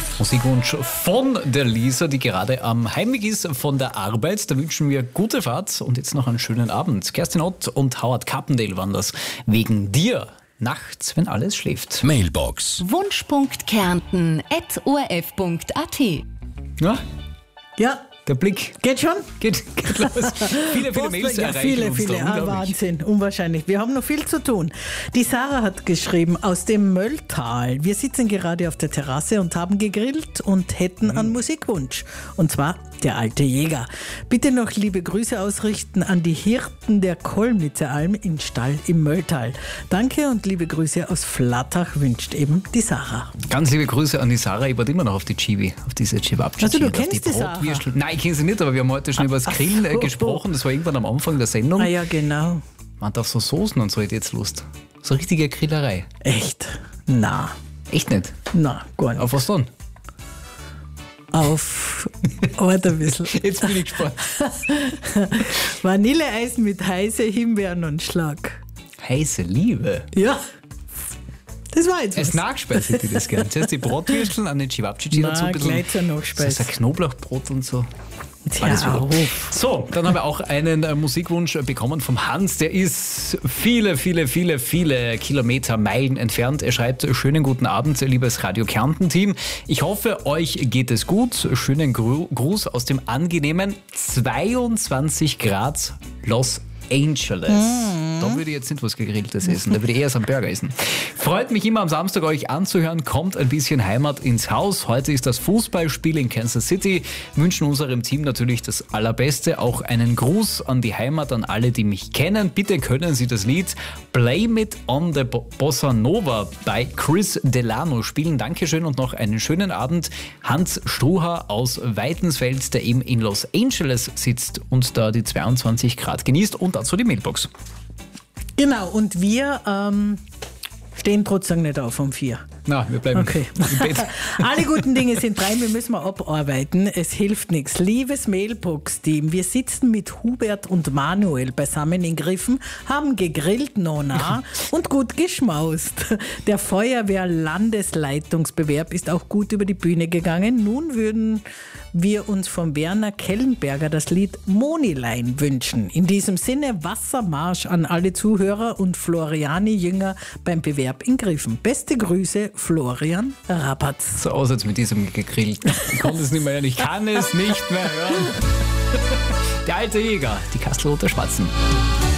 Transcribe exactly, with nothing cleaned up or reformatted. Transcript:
Musikwunsch von der Lisa, die gerade am Heimweg ist von der Arbeit. Da wünschen wir gute Fahrt und jetzt noch einen schönen Abend. Kerstin Ott und Howard Carpendale waren das. Wegen dir. Nachts, wenn alles schläft. Mailbox. Wunschpunkt Kärnten at o r f punkt a t. Ja, Ja, der Blick geht schon? geht, geht los. Viele, viele Post- Mails ja, erreichen viele, uns viele. da, Ah, unglaublich. Wahnsinn, unwahrscheinlich. Wir haben noch viel zu tun. Die Sarah hat geschrieben aus dem Mölltal. Wir sitzen gerade auf der Terrasse und haben gegrillt und hätten einen Mhm. Musikwunsch. Und zwar der alte Jäger. Bitte noch liebe Grüße ausrichten an die Hirten der Kolmnitzer Alm in Stall im Mölltal. Danke und liebe Grüße aus Flattach wünscht eben die Sarah. Ganz liebe Grüße an die Sarah. Ich warte immer noch auf die Chibi, auf diese Chibabchi. Also du auf kennst die Sarah? Brotwürstel. Nein, ich kenne sie nicht, aber wir haben heute schon über das ach Grillen äh, so. gesprochen. Das war irgendwann am Anfang der Sendung. Ah ja, genau. Man hat auf so Soßen und so hätte ich jetzt Lust. So richtige Grillerei. Echt? Na, Echt nicht. na, gar nicht. Auf was dann? Auf, warte ein bisschen. Jetzt bin ich gespannt. Vanilleeis mit heiße Himbeeren und Schlag. Heiße Liebe. Ja, das war jetzt Als was. Nachspeise hätte ich das gern. Zuerst die Brotwürsteln an den Chibabchi dazu. Na, Ein bisschen gleich zur Nachspeise. so ein Knoblauchbrot und so. Tja, Alles wieder. auf. So, dann haben wir auch einen äh, Musikwunsch bekommen vom Hans. Der ist viele, viele, viele, viele Kilometer, Meilen entfernt. Er schreibt, schönen guten Abend, liebes Radio Kärnten-Team. Ich hoffe, euch geht es gut. Schönen Gru- Gruß aus dem angenehmen zweiundzwanzig Grad Los Angeles. Da würde ich jetzt nicht was Gegrilltes essen, da würde ich eher so einen Burger essen. Freut mich immer am Samstag euch anzuhören, kommt ein bisschen Heimat ins Haus. Heute ist das Fußballspiel in Kansas City. Wünschen unserem Team natürlich das Allerbeste. Auch einen Gruß an die Heimat, an alle, die mich kennen. Bitte können Sie das Lied Blame It on the Bo- Bossa Nova bei Chris Delano spielen. Dankeschön und noch einen schönen Abend. Hans Struha aus Weitensfeld, der eben in Los Angeles sitzt und da die zweiundzwanzig Grad genießt. Und dazu die Mailbox. Genau, und wir ähm, stehen trotzdem nicht auf um vier. Na, wir bleiben Okay. im Bett. Alle guten Dinge sind drei, wir müssen mal abarbeiten. Es hilft nichts. Liebes Mailbox-Team, wir sitzen mit Hubert und Manuel beisammen in Griffen, haben gegrillt, nona, und gut geschmaust. Der Feuerwehr-Landesleitungsbewerb ist auch gut über die Bühne gegangen. Nun würden wir uns von Werner Kellenberger das Lied Monilein wünschen. In diesem Sinne Wassermarsch an alle Zuhörer und Floriani-Jünger beim Bewerb in Griffen. Beste Grüße, Florian Rapatz. So aus jetzt mit diesem gegrillt. Ich konnte es nicht mehr hören. Ich kann es nicht mehr hören. Der alte Jäger, die Kastelroter Spatzen.